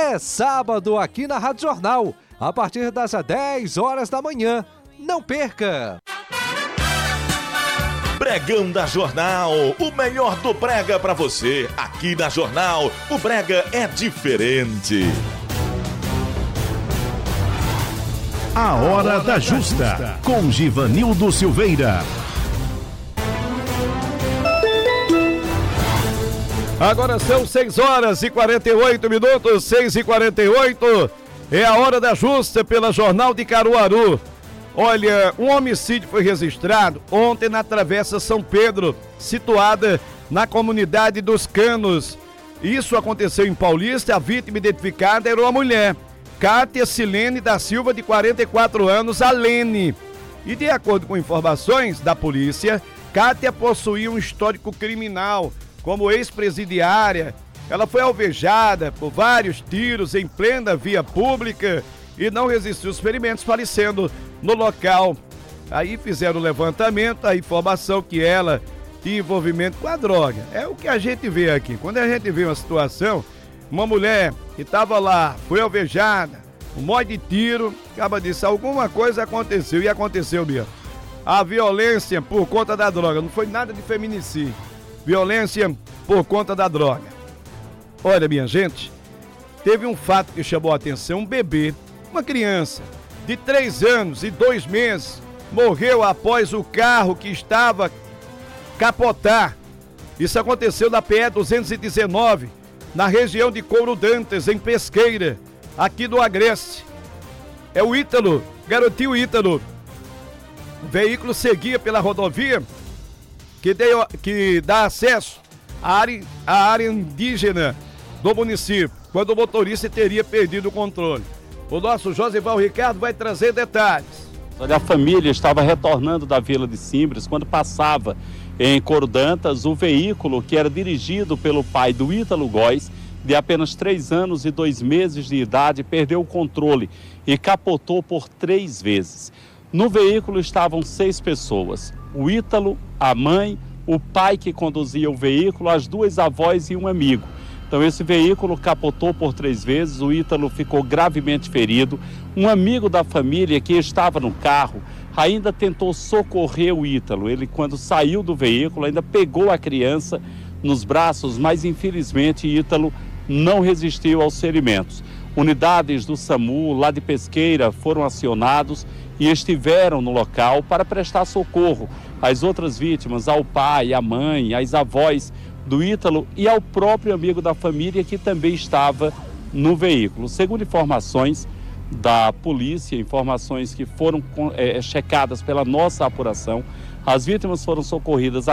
É sábado aqui na Rádio Jornal, a partir das 10 horas da manhã. Não perca! Pregão da Jornal, o melhor do brega pra você. Aqui na Jornal, o brega é diferente. A Hora da Justa, com Givanildo Silveira. Agora são 6 horas e 48 minutos, 6h48. É a Hora da Justa pela Jornal de Caruaru. Olha, um homicídio foi registrado ontem na Travessa São Pedro, situada na comunidade dos Canos. Isso aconteceu em Paulista. A vítima identificada era uma mulher, Cátia Silene da Silva, de 44 anos, a Lene. E de acordo com informações da polícia, Cátia possuía um histórico criminal como ex-presidiária. Ela foi alvejada por vários tiros em plena via pública e não resistiu aos ferimentos, falecendo no local. Aí fizeram o levantamento, a informação que ela tinha envolvimento com a droga. É o que a gente vê aqui. Quando a gente vê uma situação, uma mulher que estava lá, foi alvejada, um monte de tiro, acaba disso, alguma coisa aconteceu, e aconteceu mesmo. A violência por conta da droga, não foi nada de feminicídio. Violência por conta da droga. Olha, minha gente, teve um fato que chamou a atenção. Um bebê, uma criança de 3 anos e 2 meses, morreu após o carro que estava capotar. Isso aconteceu na PE 219, na região de Couro Dantas, em Pesqueira, aqui do Agreste. É o Ítalo, garotinho Ítalo. O veículo seguia pela rodovia que dá acesso à área indígena do município, quando o motorista teria perdido o controle. O nosso Josival Ricardo vai trazer detalhes. Olha, a família estava retornando da Vila de Simbres quando passava em Couro Dantas. O veículo, que era dirigido pelo pai do Ítalo Góes, de apenas 3 anos e 2 meses de idade, perdeu o controle e capotou por 3 vezes. No veículo estavam 6 pessoas: o Ítalo, a mãe, o pai que conduzia o veículo, as 2 avós e um amigo. Então esse veículo capotou por 3 vezes, o Ítalo ficou gravemente ferido. Um amigo da família que estava no carro ainda tentou socorrer o Ítalo. Ele, quando saiu do veículo, ainda pegou a criança nos braços, mas infelizmente Ítalo não resistiu aos ferimentos. Unidades do SAMU lá de Pesqueira foram acionados e estiveram no local para prestar socorro às outras vítimas, ao pai, à mãe, às avós do Ítalo e ao próprio amigo da família que também estava no veículo. Segundo informações da polícia, informações que foram checadas pela nossa apuração, as vítimas foram socorridas